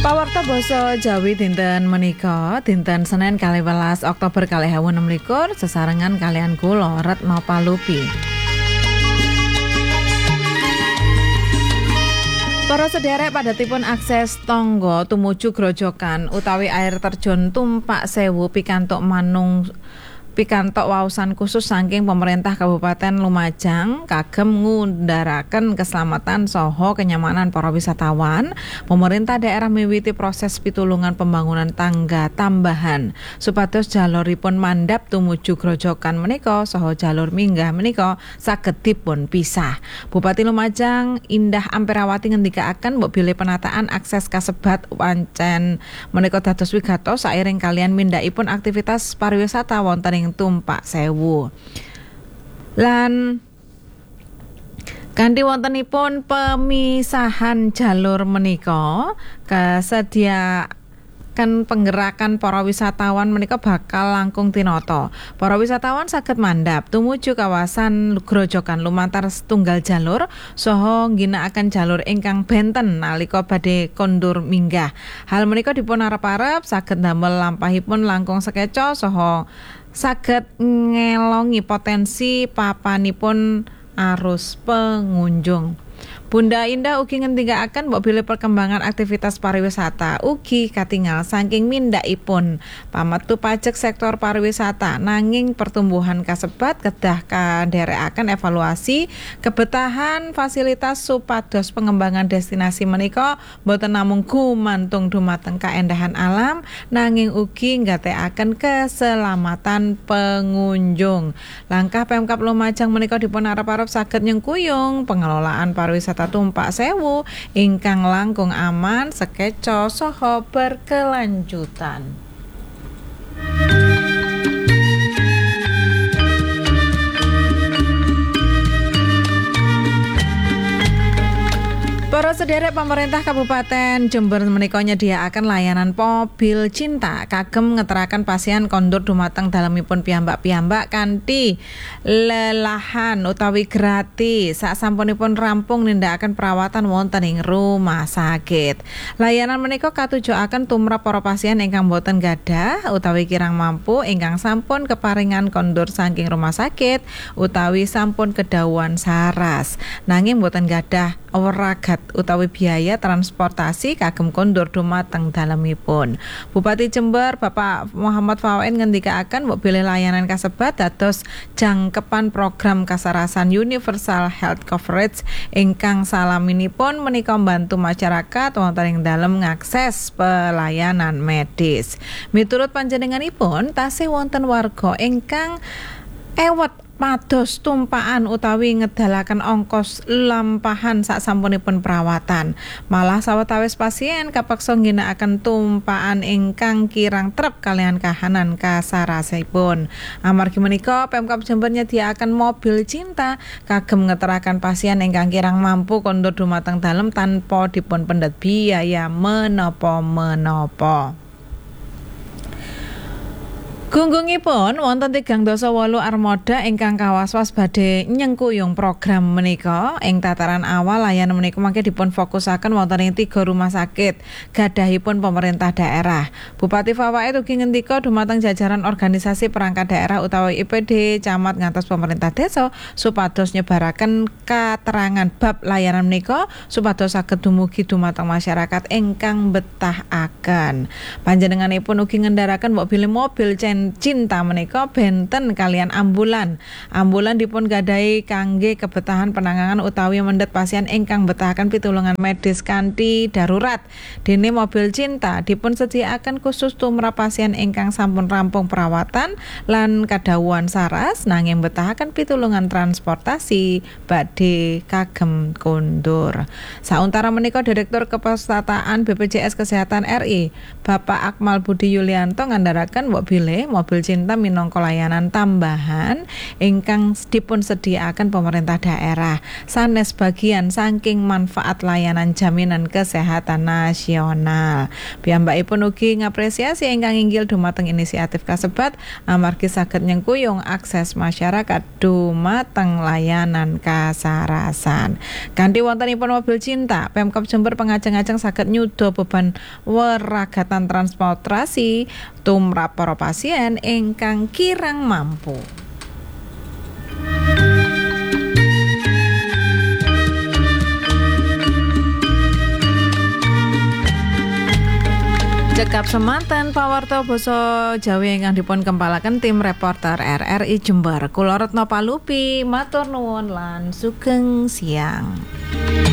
Pawarta basa Jawi dinten menika dinten Senin 12 Oktober 2016 sesarengan kalian kula Retno Palupi. Para sederek padatipun akses tangga tumuju grojogan utawi air terjun Tumpak Sewu pikantuk waosan khusus saking pemerintah Kabupaten Lumajang kagem ngundharaken keselamatan saha kenyamanan para wisatawan. Pemerintah daerah miwiti proses pitulungan pembangunan tangga tambahan supados jaluripun mandhap tumuju grojogan menika saha jalur minggah menika saged dipun pisah. Bupati Lumajang Indah Amperawati ngendikaaken mbok bilih penataan akses kasebat pancen menika dados wigatos sairing kalian mindhakipun aktivitas pariwisata wonten Tumpak Sewu. Lan kanthi wontenipun pemisahan jalur menika kasediakan penggerakan para wisatawan menika bakal langkung tinata. Para wisatawan saged mandhap tumuju kawasan grojogan lumantar setunggal jalur saha ngginakaken jalur ingkang benten nalika badhe kondur minggah. Hal menika dipun arep-arep saged damel lampahipun langkung sekeca saha saged ngelongi potensi papanipun arus pengunjung. Bunda Indah ugi ngendikaaken mbok bilih perkembangan aktivitas pariwisata ugi katingal saking mindhakipun pametu pajak sektor pariwisata nanging pertumbuhan kasebat kedah kandherekaken evaluasi kebetahan fasilitas supados pengembangan destinasi menika boten namung gumantung dumateng kaendahan alam nanging ugi nggatekaken keselamatan pengunjung. Langkah Pemkab Lumajang menika dipun arep-arep saged nyengkuyung pengelolaan pariwisata Tumpak Sewu ingkang langkung aman, sekeca saha berkelanjutan. Para sederek pemerintah Kabupaten Jember menika nyediakaken layanan mobil cinta kagem ngeteraken pasien kondur dumateng dalemipun piyambak-piyambak kanthi lelahan utawi gratis sasampunipun rampung nindakaken perawatan wonten ing rumah sakit. Layanan menika katujuaken tumrap para pasien ingkang boten gadah utawi kirang mampu ingkang sampun keparingan kondur saking rumah sakit utawi sampun kedawuhan saras nanging boten gadah weragat utawi biaya transportasi kagem kondur dumateng dalemipun. Bupati Jember Bapak Muhammad Fawain ngendikaaken mbok bilih layanan kasebat dados jangkepan program kasarasan Universal Health Coverage ingkang salaminipun menika mbantu masyarakat wonten ing dalem ngakses pelayanan medis. Miturut panjenenganipun tasih wonten warga ingkang ewet pados tumpaan utawi ngedalaken ongkos lampahan sasampunipun perawatan. Malah sawetawis pasien kapeksa ngginakaken tumpaan ingkang kirang trep kalian kahanan kasarasipun. Amargi menika Pemkab Jember nyediakaken mobil cinta kagem ngeteraken pasien ingkang kirang mampu kondur dumateng dalem tanpa dipun pendhet biaya menapa-menapa. Gunggungipun wonten 3.8 armada ingkang kawas-was badhe nyengkuyung program menika. Ing tataran awal layanan menika mangke dipun fokusaken wonten ing 3 rumah sakit gadahipun pemerintah daerah. Bupati Fawaid ugi ngendika dumateng jajaran organisasi perangkat daerah utawi IPD camat ngantos pemerintah desa supados nyebaraken katerangan bab layanan menika supados saged dumugi dumateng masyarakat ingkang betahaken. Panjenenganipun ugi ngendharaken mbok bilih mobil cinta menika benten kalian ambulan. Ambulan dipun gadahi kangge kebetahan penanganan utawi mendhet pasien ingkang betahaken pitulungan medis kanthi darurat. Dene mobil cinta dipun sediakaken khusus tumrap pasien ingkang sampun rampung perawatan lan kadhawuhan saras nanging betahaken pitulungan transportasi badhe kagem kondur. Sauntara menika Direktur Kepesertaan BPJS Kesehatan RI Bapak Akmal Budi Yulianto ngandharaken mbok bilih mobil cinta minangka layanan tambahan ingkang dipun sediakaken pemerintah daerah sanes bagian saking manfaat layanan jaminan kesehatan nasional. Piyambakipun ugi ngapresiasi ingkang inggil dumateng inisiatif kasebat amargi saged nyengkuyung akses masyarakat dumateng layanan kasarasan. Kanthi wontenipun mobil cinta, Pemkab Jember pengajeng-ajeng saged nyuda beban weragatan transportasi tumrap para pasien ingkang kirang mampu. Cekap semanten pawarta basa Jawi ingkang dipun kempalaken tim reporter RRI Jember. Kula Retno Palupi matur nuwun lan sugeng siang.